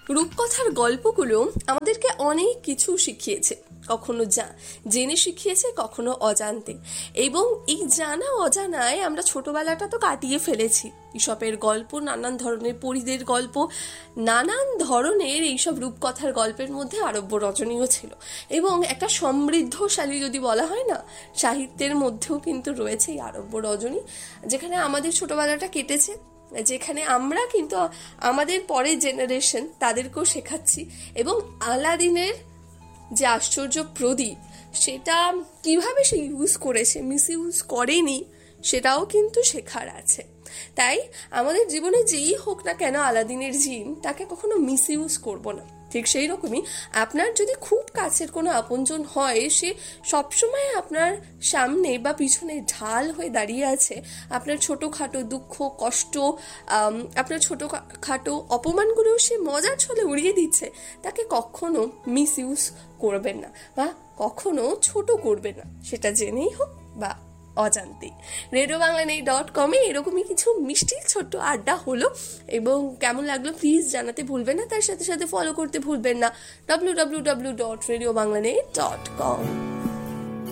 রূপকথার গল্পগুলো আমাদেরকে অনেক কিছু শিখিয়েছে, কখনো জেনে শিখিয়েছে, কখনো অজান্তে। এবং এই জানা অজানায় আমরা ছোটবেলাটা তো কাটিয়ে ফেলেছি। ঈশপের গল্প, নানান ধরনের পরীদের গল্প, নানান ধরনের এইসব রূপকথার গল্পের মধ্যে আরব্য রজনীও ছিল। এবং একটা সমৃদ্ধশালী যদি বলা হয় না, সাহিত্যের মধ্যেও কিন্তু রয়েছে এই আরব্য রজনী, যেখানে আমাদের ছোটবেলাটা কেটেছে, যেখানে আমরা কিন্তু আমাদের পরের জেনারেশন তাদেরকেও শেখাচ্ছি। এবং আলাদিনের যে আশ্চর্য প্রদীপ, সেটা কিভাবে সে ইউজ করেছে, মিস ইউজ করেনি, সেটাও কিন্তু শেখার আছে। তাই আমাদের জীবনে যেই হোক না কেন আলাদিনের জিন, তাকে কখনো মিস ইউজ করবো না। ঠিক সেই রকমই আপনার যদি খুব কাছের কোনো আপনজন হয়, সে সবসময় আপনার সামনে বা পিছনে ঢাল হয়ে দাঁড়িয়ে আছে, আপনার ছোটোখাটো দুঃখ কষ্ট, আপনার ছোটোখাটো অপমানগুলো সে মজার ছলে উড়িয়ে দিচ্ছে, তাকে কখনো মিস ইউজ করবেন না বা কখনো ছোট করবেন না, সেটা জেনেই হোক বা অজান্তেই। RadioBangla.com-এ এরকমই কিছু মিষ্টি ছোট্ট আড্ডা হলো, এবং কেমন লাগলো প্লিজ জানাতে ভুলবেন না। তার সাথে সাথে ফলো করতে ভুলবেন না www.radiobangla.com।